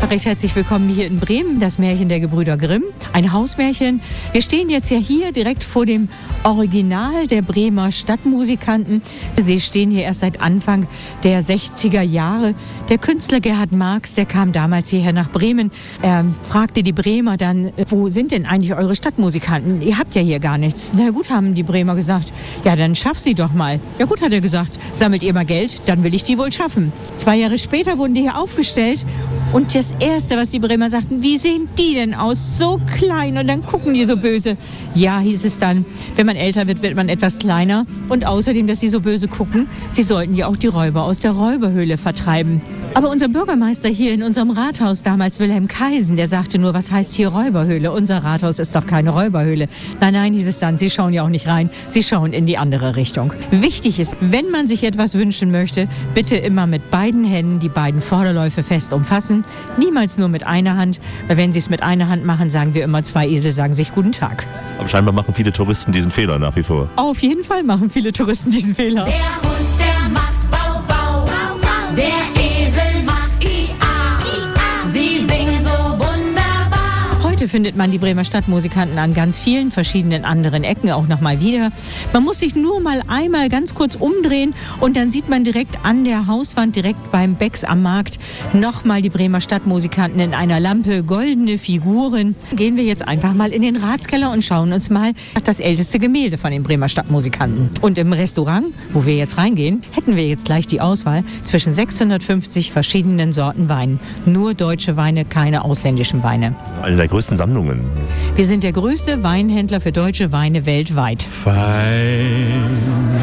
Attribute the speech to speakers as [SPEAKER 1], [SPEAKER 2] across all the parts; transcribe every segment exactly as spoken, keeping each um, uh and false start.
[SPEAKER 1] Recht herzlich willkommen hier in Bremen, das Märchen der Gebrüder Grimm, ein Hausmärchen. Wir stehen jetzt ja hier direkt vor dem Original der Bremer Stadtmusikanten. Sie stehen hier erst seit Anfang der sechziger Jahre. Der Künstler Gerhard Marx, der kam damals hierher nach Bremen. Er fragte die Bremer dann, wo sind denn eigentlich eure Stadtmusikanten? Ihr habt ja hier gar nichts. Na gut, haben die Bremer gesagt, ja dann schaff sie doch mal. Ja gut, hat er gesagt, sammelt ihr mal Geld, dann will ich die wohl schaffen. Zwei Jahre später wurden die hier aufgestellt. Und das Erste, was die Bremer sagten, wie sehen die denn aus? So klein. Und dann gucken die so böse. Ja, hieß es dann, wenn man älter wird, wird man etwas kleiner. Und außerdem, dass sie so böse gucken, sie sollten ja auch die Räuber aus der Räuberhöhle vertreiben. Aber unser Bürgermeister hier in unserem Rathaus damals, Wilhelm Kaisen, der sagte nur, was heißt hier Räuberhöhle? Unser Rathaus ist doch keine Räuberhöhle. Nein, nein, hieß es dann, sie schauen ja auch nicht rein. Sie schauen in die andere Richtung. Wichtig ist, wenn man sich etwas wünschen möchte, bitte immer mit beiden Händen die beiden Vorderläufe fest umfassen. Niemals nur mit einer Hand, weil wenn Sie es mit einer Hand machen, sagen wir immer, zwei Esel sagen sich guten Tag.
[SPEAKER 2] Aber scheinbar machen viele Touristen diesen Fehler nach wie vor.
[SPEAKER 1] Auf jeden Fall machen viele Touristen diesen Fehler.
[SPEAKER 3] Der Hund, der macht Bau, Bau, Bau, Bau. Der Esel macht I A, I A. Sie singen so wunderbar.
[SPEAKER 1] Heute findet man die Bremer Stadtmusikanten an ganz vielen verschiedenen anderen Ecken auch noch mal wieder. Man muss sich nur mal einmal ganz kurz umdrehen und dann sieht man direkt an der Hauswand, direkt beim Becks am Markt, noch mal die Bremer Stadtmusikanten in einer Lampe, goldene Figuren. Gehen wir jetzt einfach mal in den Ratskeller und schauen uns mal das älteste Gemälde von den Bremer Stadtmusikanten. Und im Restaurant, wo wir jetzt reingehen, hätten wir jetzt gleich die Auswahl zwischen sechshundertfünfzig verschiedenen Sorten Wein. Nur deutsche Weine, keine ausländischen Weine.
[SPEAKER 2] Eine der größten Sammlungen.
[SPEAKER 1] Wir sind der größte Weinhändler für deutsche Weine weltweit.
[SPEAKER 4] Fein,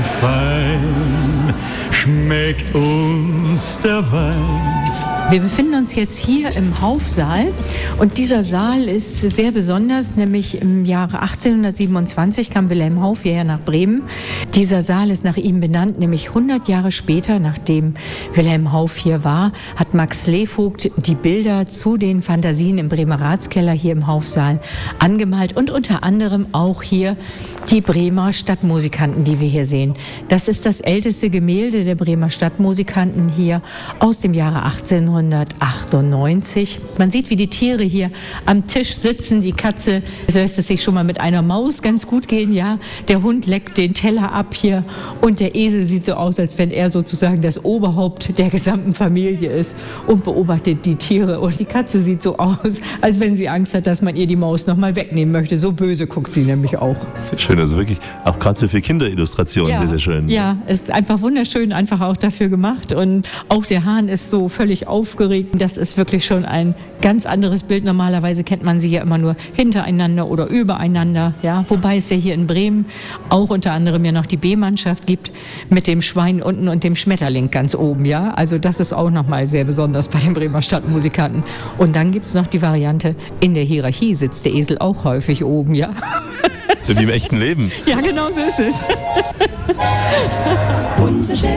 [SPEAKER 4] fein schmeckt uns der Wein.
[SPEAKER 1] Wir befinden uns jetzt hier im Haufsaal und dieser Saal ist sehr besonders, nämlich im Jahre achtzehnhundertsiebenundzwanzig kam Wilhelm Hauff hierher nach Bremen. Dieser Saal ist nach ihm benannt, nämlich hundert Jahre später, nachdem Wilhelm Hauff hier war, hat Max Slevogt die Bilder zu den Fantasien im Bremer Ratskeller hier im Haufsaal angemalt und unter anderem auch hier die Bremer Stadtmusikanten, die wir hier sehen. Das ist das älteste Gemälde der Bremer Stadtmusikanten hier aus dem Jahre achtzehnhundertachtundneunzig. Man sieht, wie die Tiere hier am Tisch sitzen. Die Katze lässt es sich schon mal mit einer Maus ganz gut gehen, ja. Der Hund leckt den Teller ab hier und der Esel sieht so aus, als wenn er sozusagen das Oberhaupt der gesamten Familie ist und beobachtet die Tiere. Und die Katze sieht so aus, als wenn sie Angst hat, dass man ihr die Maus noch mal wegnehmen möchte. So böse guckt sie nämlich auch.
[SPEAKER 2] Sehr schön, also wirklich auch gerade so für Kinderillustrationen,
[SPEAKER 1] ja,
[SPEAKER 2] sehr, sehr schön.
[SPEAKER 1] Ja, ist einfach wunderschön, einfach auch dafür gemacht. Und auch der Hahn ist so völlig aufgeregt. Das ist wirklich schon ein ganz anderes Bild. Normalerweise kennt man sie ja immer nur hintereinander oder übereinander. Ja, wobei es ja hier in Bremen auch unter anderem ja noch die B-Mannschaft gibt mit dem Schwein unten und dem Schmetterling ganz oben. Ja, also das ist auch nochmal sehr besonders bei den Bremer Stadtmusikanten. Und dann gibt es noch die Variante, in der Hierarchie sitzt der Esel auch häufig oben. Ja.
[SPEAKER 2] So wie im echten Leben.
[SPEAKER 1] Ja, genau so ist es.